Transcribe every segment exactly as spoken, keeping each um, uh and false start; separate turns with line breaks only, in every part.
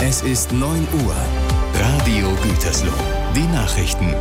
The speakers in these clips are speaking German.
Es ist neun Uhr. Radio Gütersloh. Die Nachrichten.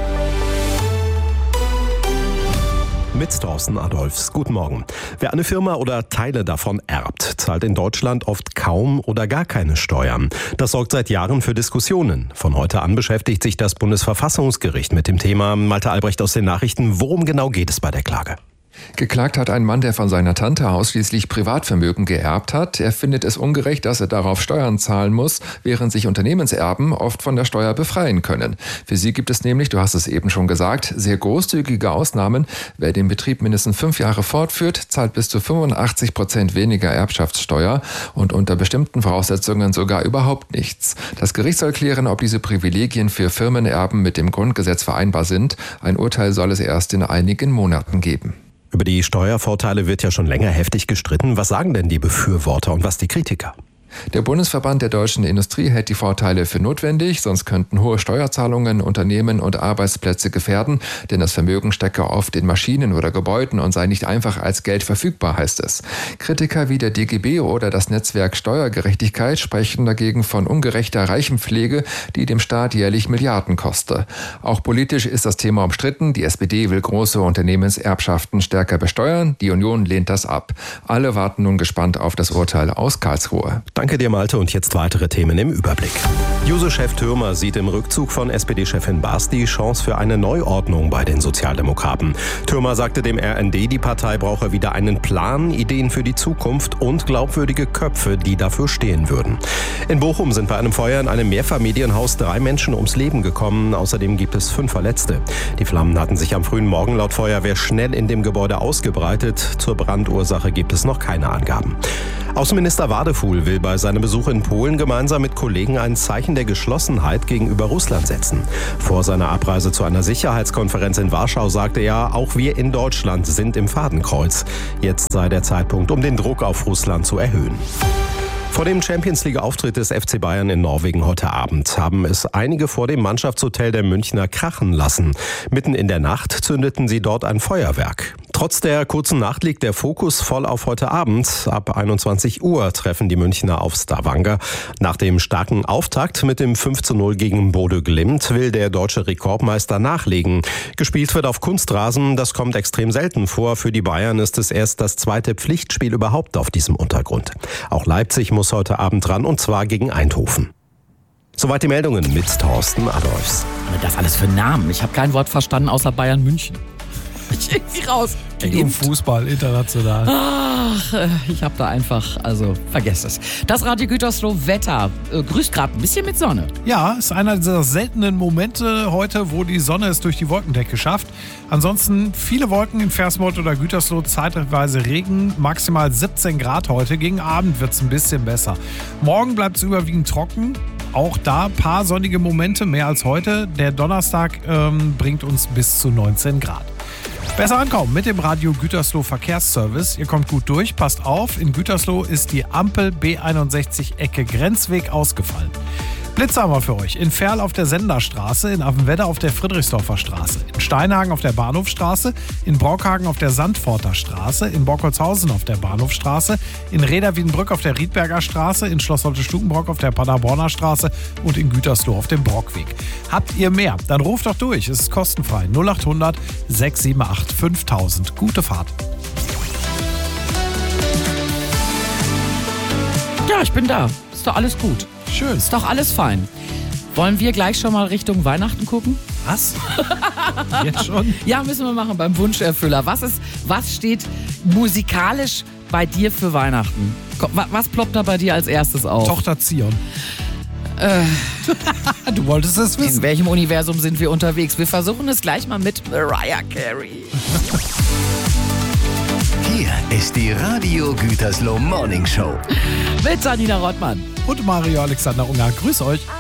Mit Thorsten Adolfs. Guten Morgen. Wer eine Firma oder Teile davon erbt, zahlt in Deutschland oft kaum oder gar keine Steuern. Das sorgt seit Jahren für Diskussionen. Von heute an beschäftigt sich das Bundesverfassungsgericht mit dem Thema. Malte Albrecht aus den Nachrichten. Worum genau geht es bei der Klage?
Geklagt hat ein Mann, der von seiner Tante ausschließlich Privatvermögen geerbt hat. Er findet es ungerecht, dass er darauf Steuern zahlen muss, während sich Unternehmenserben oft von der Steuer befreien können. Für sie gibt es nämlich, du hast es eben schon gesagt, sehr großzügige Ausnahmen. Wer den Betrieb mindestens fünf Jahre fortführt, zahlt bis zu fünfundachtzig Prozent weniger Erbschaftssteuer und unter bestimmten Voraussetzungen sogar überhaupt nichts. Das Gericht soll klären, ob diese Privilegien für Firmenerben mit dem Grundgesetz vereinbar sind. Ein Urteil soll es erst in einigen Monaten geben.
Über die Steuervorteile wird ja schon länger heftig gestritten. Was sagen denn die Befürworter und was die Kritiker?
Der Bundesverband der deutschen Industrie hält die Vorteile für notwendig, sonst könnten hohe Steuerzahlungen Unternehmen und Arbeitsplätze gefährden, denn das Vermögen stecke oft in Maschinen oder Gebäuden und sei nicht einfach als Geld verfügbar, heißt es. Kritiker wie der D G B oder das Netzwerk Steuergerechtigkeit sprechen dagegen von ungerechter Reichenpflege, die dem Staat jährlich Milliarden koste. Auch politisch ist das Thema umstritten. Die S P D will große Unternehmenserbschaften stärker besteuern, die Union lehnt das ab. Alle warten nun gespannt auf das Urteil aus Karlsruhe.
Danke dir, Malte, und jetzt weitere Themen im Überblick. Juso-Chef Thürmer sieht im Rückzug von S P D-Chefin Baas die Chance für eine Neuordnung bei den Sozialdemokraten. Thürmer sagte dem R N D, die Partei brauche wieder einen Plan, Ideen für die Zukunft und glaubwürdige Köpfe, die dafür stehen würden. In Bochum sind bei einem Feuer in einem Mehrfamilienhaus drei Menschen ums Leben gekommen. Außerdem gibt es fünf Verletzte. Die Flammen hatten sich am frühen Morgen laut Feuerwehr schnell in dem Gebäude ausgebreitet. Zur Brandursache gibt es noch keine Angaben. Außenminister Wadefuhl will bei seinem Besuch in Polen gemeinsam mit Kollegen ein Zeichen der Geschlossenheit gegenüber Russland setzen. Vor seiner Abreise zu einer Sicherheitskonferenz in Warschau sagte er, auch wir in Deutschland sind im Fadenkreuz. Jetzt sei der Zeitpunkt, um den Druck auf Russland zu erhöhen. Vor dem Champions-League-Auftritt des F C Bayern in Norwegen heute Abend haben es einige vor dem Mannschaftshotel der Münchner krachen lassen. Mitten in der Nacht zündeten sie dort ein Feuerwerk. Trotz der kurzen Nacht liegt der Fokus voll auf heute Abend. Ab einundzwanzig Uhr treffen die Münchner auf Stavanger. Nach dem starken Auftakt mit dem fünf zu null gegen Bodø Glimt will der deutsche Rekordmeister nachlegen. Gespielt wird auf Kunstrasen, das kommt extrem selten vor. Für die Bayern ist es erst das zweite Pflichtspiel überhaupt auf diesem Untergrund. Auch Leipzig muss heute Abend ran, und zwar gegen Eindhoven. Soweit die Meldungen mit Thorsten Adolfs.
Das alles für Namen. Ich habe kein Wort verstanden außer Bayern München. Ich irgendwie raus.
Im Fußball international.
Ach, ich habe da einfach, also vergesst es. Das Radio Gütersloh Wetter äh, grüßt gerade ein bisschen mit Sonne.
Ja, ist einer dieser seltenen Momente heute, wo die Sonne es durch die Wolkendecke schafft. Ansonsten viele Wolken in Versmold oder Gütersloh, zeitweise Regen, maximal siebzehn Grad heute. Gegen Abend wird es ein bisschen besser. Morgen bleibt es überwiegend trocken. Auch da ein paar sonnige Momente, mehr als heute. Der Donnerstag ähm, bringt uns bis zu neunzehn Grad. Besser ankommen mit dem Radio Gütersloh Verkehrsservice. Ihr kommt gut durch, passt auf. In Gütersloh ist die Ampel B einundsechzig Ecke Grenzweg ausgefallen. Blitze haben wir für euch. In Ferl auf der Senderstraße, in Affenwedde auf der Friedrichsdorfer Straße, in Steinhagen auf der Bahnhofstraße, in Brockhagen auf der Sandforter Straße, in Borkholzhausen auf der Bahnhofstraße, in Reda-Wiedenbrück auf der Riedberger Straße, in Schloss Holte-Stukenbrock auf der Paderborner Straße und in Gütersloh auf dem Brockweg. Habt ihr mehr? Dann ruft doch durch. Es ist kostenfrei. null acht hundert sechs sieben acht fünftausend. Gute Fahrt.
Ja, ich bin da. Ist doch alles gut.
Schön.
Ist doch alles fein. Wollen wir gleich schon mal Richtung Weihnachten gucken?
Was? Jetzt schon?
Ja, müssen wir machen beim Wunscherfüller. Was ist, was steht musikalisch bei dir für Weihnachten? Was ploppt da bei dir als erstes auf?
Tochter Zion.
Äh,
du wolltest es wissen.
In welchem Universum sind wir unterwegs? Wir versuchen es gleich mal mit Mariah Carey.
Hier ist die Radio Gütersloh Morning Show.
Mit Janina Rottmann.
Und Mario Alexander Unger. Grüß euch.